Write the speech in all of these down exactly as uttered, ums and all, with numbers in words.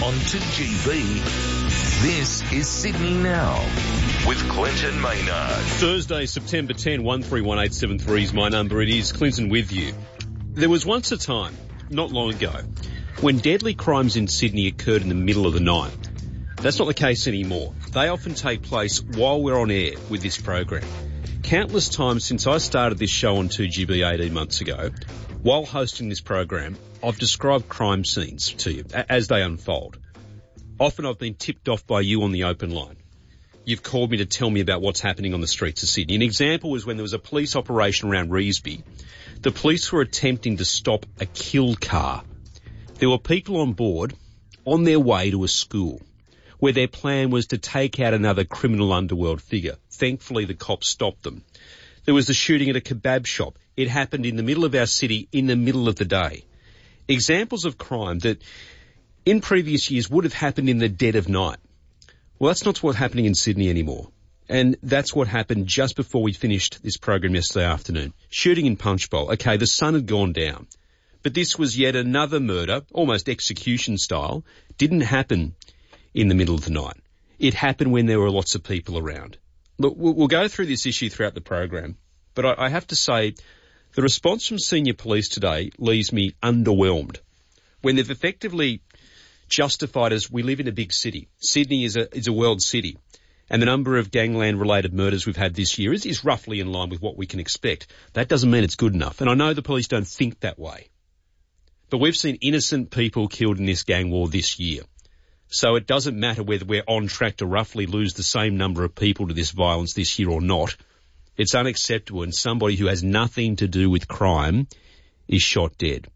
On to G B. This is Sydney Now with Clinton Maynard. Thursday, September tenth, one three one eight seven three is my number. It is Clinton with you. There was once a time, not long ago, when deadly crimes in Sydney occurred in the middle of the night. That's not the case anymore. They often take place while we're on air with this program. Countless times since I started this show on two G B eighteen months ago, while hosting this program, I've described crime scenes to you as they unfold. Often I've been tipped off by you on the open line. You've called me to tell me about what's happening on the streets of Sydney. An example was when there was a police operation around Revesby. The police were attempting to stop a killed car. There were people on board on their way to a school where their plan was to take out another criminal underworld figure. Thankfully, the cops stopped them. There was the shooting at a kebab shop. It happened in the middle of our city in the middle of the day. Examples of crime that in previous years would have happened in the dead of night. Well, that's not what's happening in Sydney anymore. And that's what happened just before we finished this program yesterday afternoon. Shooting in Punchbowl. Okay, the sun had gone down. But this was yet another murder, almost execution style. Didn't happen in the middle of the night. It happened when there were lots of people around. Look, we'll go through this issue throughout the program. But I have to say, the response from senior police today leaves me underwhelmed. When they've effectively justified as we live in a big city. Sydney is a is a world city. And the number of gangland-related murders we've had this year is, is roughly in line with what we can expect. That doesn't mean it's good enough. And I know the police don't think that way. But we've seen innocent people killed in this gang war this year. So it doesn't matter whether we're on track to roughly lose the same number of people to this violence this year or not. It's unacceptable, and somebody who has nothing to do with crime is shot dead.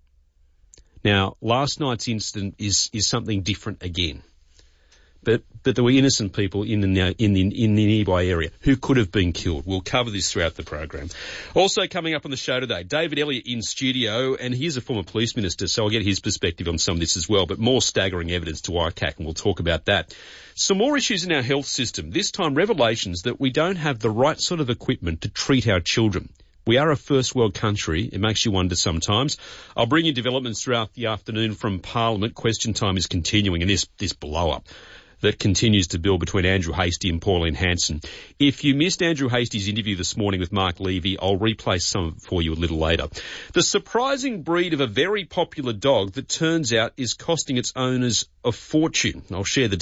Now, last night's incident is, is something different again. But, but there were innocent people in the, in the, in the nearby area who could have been killed. We'll cover this throughout the program. Also coming up on the show today, David Elliott in studio, and he's a former police minister, so I'll get his perspective on some of this as well, but more staggering evidence to I C A C, and we'll talk about that. Some more issues in our health system. This time, revelations that we don't have the right sort of equipment to treat our children. We are a first world country. It makes you wonder sometimes. I'll bring you developments throughout the afternoon from Parliament. Question time is continuing, and this, this blow-up that continues to build between Andrew Hastie and Pauline Hanson. If you missed Andrew Hastie's interview this morning with Mark Levy, I'll replay some of it for you a little later. The surprising breed of a very popular dog that turns out is costing its owners a fortune. I'll share the